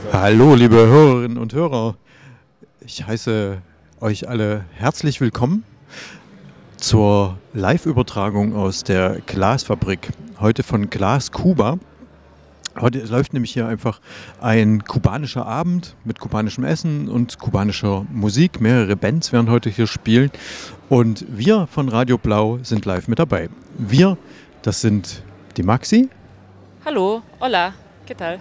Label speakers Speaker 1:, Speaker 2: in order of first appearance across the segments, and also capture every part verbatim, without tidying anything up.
Speaker 1: Hallo, liebe Hörerinnen und Hörer. Ich heiße euch alle herzlich willkommen zur Live-Übertragung aus der Glasfabrik. Heute von Glas Kuba. Heute läuft nämlich hier einfach ein kubanischer Abend mit kubanischem Essen und kubanischer Musik. Mehrere Bands werden heute hier spielen. Und wir von Radio Blau sind live mit dabei. Wir, das sind die Maxi.
Speaker 2: Hallo, hola, ¿qué tal?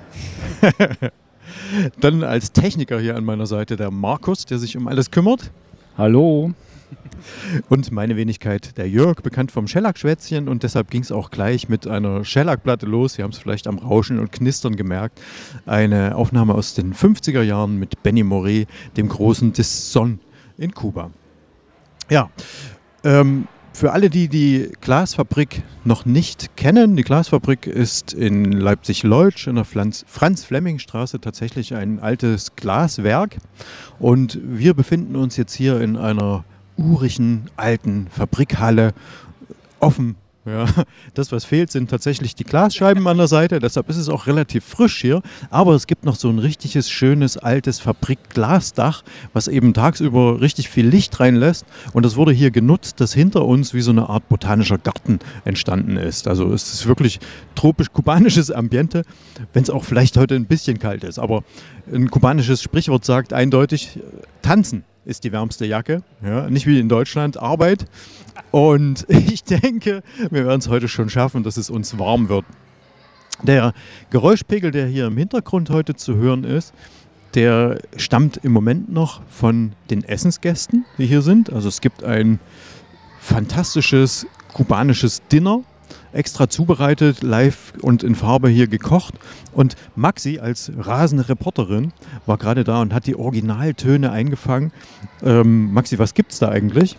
Speaker 1: Dann als Techniker hier an meiner Seite der Markus, der sich um alles kümmert.
Speaker 3: Hallo.
Speaker 1: Und meine Wenigkeit, der Jörg, bekannt vom Schellack-Schwätzchen. Und deshalb ging es auch gleich mit einer Schellack-Platte los. Sie haben es vielleicht am Rauschen und Knistern gemerkt. Eine Aufnahme aus den fünfziger Jahren mit Benny Moré, dem großen des Son in Kuba. Ja, ähm, für alle, die die Glasfabrik noch nicht kennen, die Glasfabrik ist in Leipzig-Leutsch in der Franz-Flemming-Straße tatsächlich ein altes Glaswerk. Und wir befinden uns jetzt hier in einer urigen, alten Fabrikhalle, offen. Ja, das, was fehlt, sind tatsächlich die Glasscheiben an der Seite, deshalb ist es auch relativ frisch hier, aber es gibt noch so ein richtiges, schönes, altes Fabrikglasdach, was eben tagsüber richtig viel Licht reinlässt, und das wurde hier genutzt, dass hinter uns wie so eine Art botanischer Garten entstanden ist. Also es ist wirklich tropisch-kubanisches Ambiente, wenn es auch vielleicht heute ein bisschen kalt ist, aber ein kubanisches Sprichwort sagt eindeutig, tanzen ist die wärmste Jacke, ja, nicht wie in Deutschland, Arbeit. Und ich denke, wir werden es heute schon schaffen, dass es uns warm wird. Der Geräuschpegel, der hier im Hintergrund heute zu hören ist, der stammt im Moment noch von den Essensgästen, die hier sind. Also es gibt ein fantastisches kubanisches Dinner, extra zubereitet, live und in Farbe hier gekocht. Und Maxi als rasende Reporterin war gerade da und hat die Originaltöne eingefangen. Ähm, Maxi, was gibt's da eigentlich?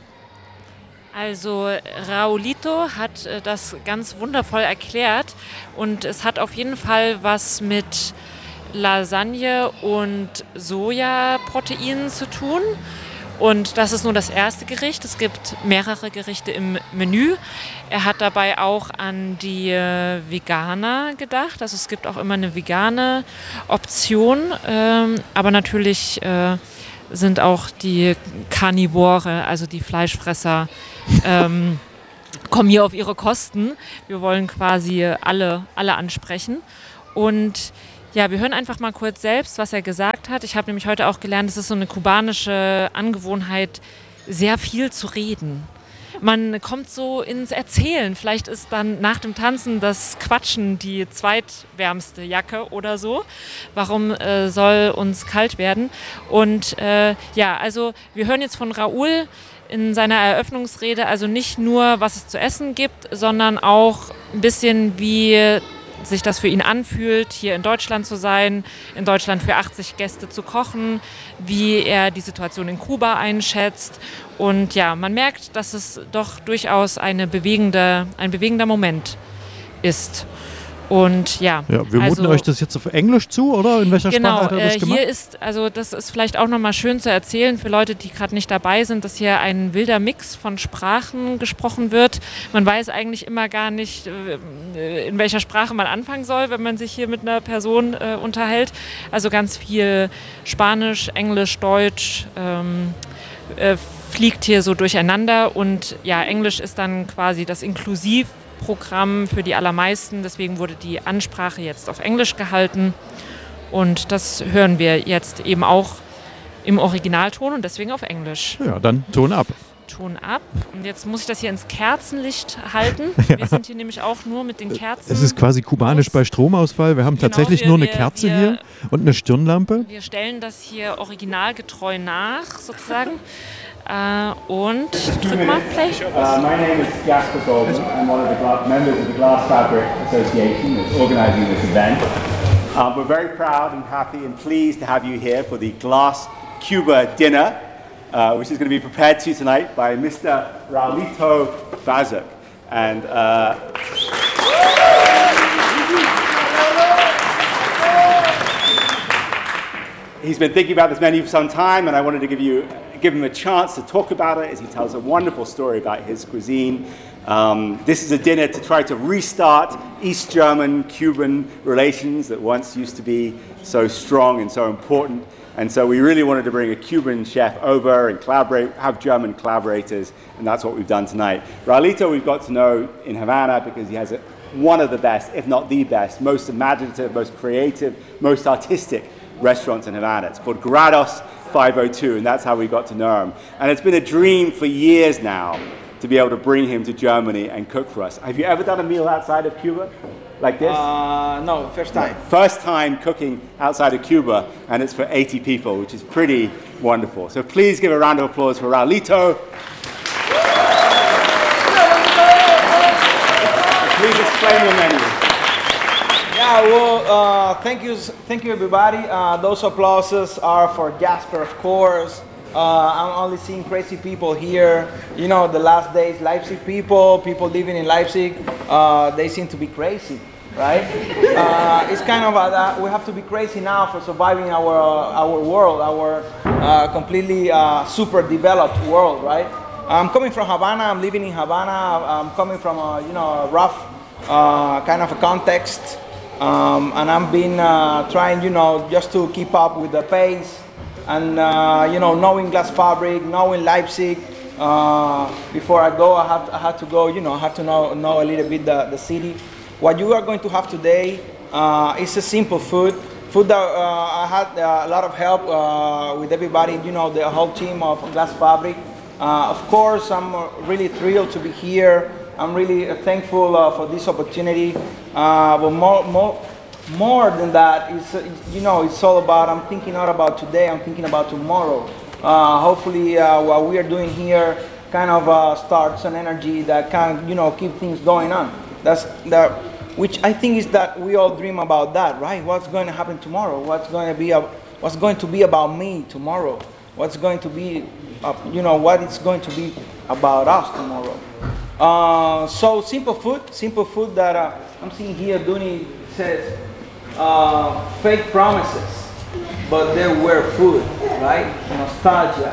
Speaker 2: Also Raulito hat äh, das ganz wundervoll erklärt und es hat auf jeden Fall was mit Lasagne und Sojaproteinen zu tun. Und das ist nur das erste Gericht. Es gibt mehrere Gerichte im Menü. Er hat dabei auch an die äh, Veganer gedacht. Also es gibt auch immer eine vegane Option. Ähm, aber natürlich äh, sind auch die Karnivore, also die Fleischfresser, ähm, kommen hier auf ihre Kosten. Wir wollen quasi alle, alle ansprechen. Und ja, wir hören einfach mal kurz selbst, was er gesagt hat. Ich habe nämlich heute auch gelernt, es ist so eine kubanische Angewohnheit, sehr viel zu reden. Man kommt so ins Erzählen. Vielleicht ist dann nach dem Tanzen das Quatschen die zweitwärmste Jacke oder so. Warum äh, soll uns kalt werden? Und äh, ja, also wir hören jetzt von Raúl in seiner Eröffnungsrede also nicht nur, was es zu essen gibt, sondern auch ein bisschen, wie sich das für ihn anfühlt, hier in Deutschland zu sein, in Deutschland für achtzig Gäste zu kochen, wie er die Situation in Kuba einschätzt. Und ja, man merkt, dass es doch durchaus eine bewegende, ein bewegender Moment ist. Und ja,
Speaker 1: ja wir
Speaker 2: also,
Speaker 1: muten euch das jetzt auf Englisch zu, oder? In welcher
Speaker 2: genau,
Speaker 1: Sprache hat er das
Speaker 2: äh,
Speaker 1: gemacht?
Speaker 2: Hier ist, also das ist vielleicht auch nochmal schön zu erzählen für Leute, die gerade nicht dabei sind, dass hier ein wilder Mix von Sprachen gesprochen wird. Man weiß eigentlich immer gar nicht, äh, in welcher Sprache man anfangen soll, wenn man sich hier mit einer Person äh, unterhält. Also ganz viel Spanisch, Englisch, Deutsch ähm, äh, fliegt hier so durcheinander. Und ja, Englisch ist dann quasi das Inklusiv Programm für die allermeisten, deswegen wurde die Ansprache jetzt auf Englisch gehalten und das hören wir jetzt eben auch im Originalton und deswegen auf Englisch.
Speaker 1: Ja, dann Ton ab.
Speaker 2: Ton ab. Und jetzt muss ich das hier ins Kerzenlicht halten. Ja. Wir sind hier nämlich auch nur mit den Kerzen.
Speaker 1: Es ist quasi kubanisch bei Stromausfall. Wir haben genau, tatsächlich wir, nur eine wir, Kerze wir, hier und eine Stirnlampe.
Speaker 2: Wir stellen das hier originalgetreu nach, sozusagen. Uh, und drück mal Play.
Speaker 4: Uh, my name is Jasper Goldman. I'm one of the gla- members of the Glass Fabric Association that's organising this event. Uh, we're very proud and happy and pleased to have you here for the Glass Cuba dinner, uh, which is going to be prepared to you tonight by Mister Raulito Bazuk. And uh, he's been thinking about this menu for some time, and I wanted to give you give him a chance to talk about it as he tells a wonderful story about his cuisine Um, this is a dinner to try to restart East German-Cuban relations that once used to be so strong and so important. And so we really wanted to bring a Cuban chef over and collaborate, have German collaborators, and that's what we've done tonight. Raulito we've got to know in Havana because he has a, one of the best, if not the best, most imaginative, most creative, most artistic restaurants in Havana. It's called Grados five oh two, and that's how we got to know him. And it's been a dream for years now to be able to bring him to Germany and cook for us. Have you ever done a meal outside of Cuba like this?
Speaker 3: Uh, no, first time.
Speaker 4: First time cooking outside of Cuba, and it's for eighty people, which is pretty wonderful. So please give a round of applause for Raulito. Please explain your menu.
Speaker 3: Yeah, well, uh, thank you, thank you everybody. Uh, those applauses are for Jasper, of course. Uh, I'm only seeing crazy people here. You know, the last days, Leipzig people, people living in Leipzig, uh, they seem to be crazy, right? Uh, it's kind of, a, we have to be crazy now for surviving our, uh, our world, our uh, completely uh, super developed world, right? I'm coming from Havana, I'm living in Havana, I'm coming from a, you know, a rough uh, kind of a context. Um, and I've been uh, trying, you know, just to keep up with the pace. And, uh, you know, knowing Glass Fabric, knowing Leipzig, uh, before I go, I have, I have to go, you know, I have to know, know a little bit the, the city. What you are going to have today uh, is a simple food. Food that uh, I had uh, a lot of help uh, with everybody, you know, the whole team of Glass Fabric. Uh, of course, I'm really thrilled to be here. I'm really thankful uh, for this opportunity. Uh, but more, more, More than that, it's, you know, it's all about, I'm thinking not about today, I'm thinking about tomorrow. Uh, hopefully uh, what we are doing here kind of uh, starts an energy that can, you know, keep things going on. That's that, which I think is that we all dream about that, right? What's going to happen tomorrow? What's going to be, a, what's going to be about me tomorrow? What's going to be, uh, you know, what it's going to be about us tomorrow? Uh, so simple food, simple food that uh, I'm seeing here, Duni says, Uh, fake promises, but they were food, right? Nostalgia.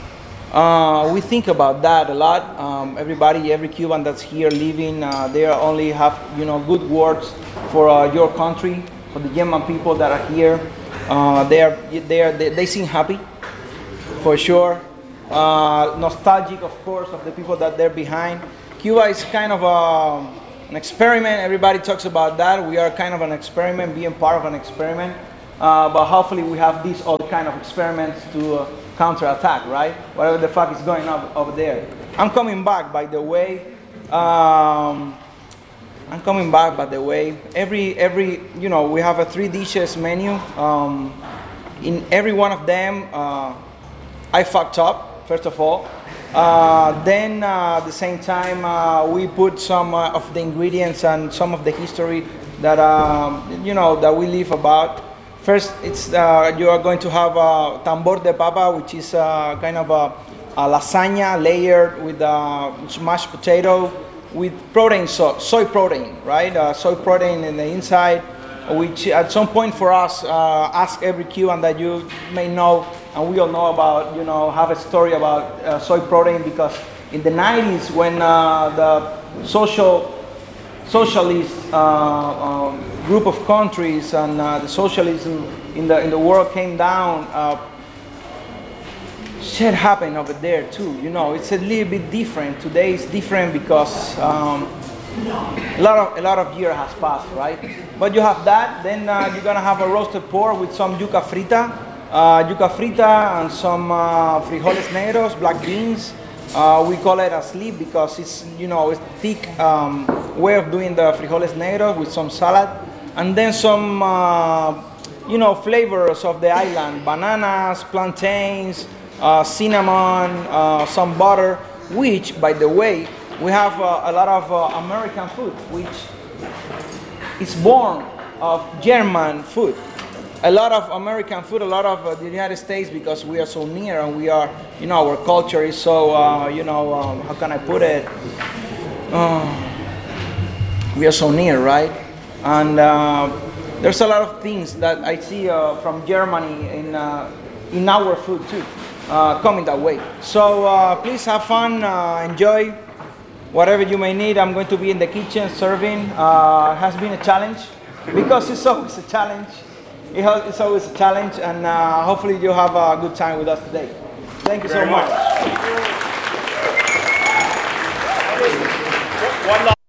Speaker 3: Uh, we think about that a lot. Um, everybody, every Cuban that's here living, uh, they only have, you know, good words for uh, your country, for the German people that are here. Uh, they are, they are, they, they seem happy, for sure. Uh, nostalgic, of course, of the people that they're behind. Cuba is kind of a An experiment, everybody talks about that. We are kind of an experiment, being part of an experiment. Uh, but hopefully we have these other kind of experiments to uh, counterattack, right? Whatever the fuck is going on over there. I'm coming back, by the way. Um, I'm coming back, by the way. Every, every, you know, we have a three dishes menu. Um, in every one of them, uh, I fucked up, first of all. Uh, then uh, at the same time uh, we put some uh, of the ingredients and some of the history that um, you know that we live about. First, it's uh, you are going to have a tambor de papa, which is uh, kind of a, a lasagna layered with uh, mashed potato with protein, so soy protein, right? Uh, soy protein in the inside, which at some point for us, uh, ask every Cuban that you may know. And we all know about, you know, have a story about uh, soy protein because in the nineties when uh, the social, socialist uh, um, group of countries and uh, the socialism in the, in the world came down, uh, shit happened over there too. You know, it's a little bit different. Today it's different because um, a lot of, a lot of year has passed, right? But you have that, then uh, you're gonna have a roasted pork with some yuca frita. Uh, yuca frita and some uh, frijoles negros, black beans. Uh, we call it a sleep because it's, you know, it's thick um, way of doing the frijoles negros with some salad. And then some, uh, you know, flavors of the island. Bananas, plantains, uh, cinnamon, uh, some butter, which, by the way, we have uh, a lot of uh, American food, which is born of German food. A lot of American food, a lot of uh, the United States, because we are so near and we are, you know, our culture is so, uh, you know, um, how can I put it? Uh, we are so near, right? And uh, there's a lot of things that I see uh, from Germany in, uh, in our food too, uh, coming that way. So uh, please have fun, uh, enjoy. whatever you may need, I'm going to be in the kitchen serving. Uh, has been a challenge because it's always a challenge. It has, it's always a challenge, and uh, hopefully you'll have a good time with us today. Thank you so much.
Speaker 4: One last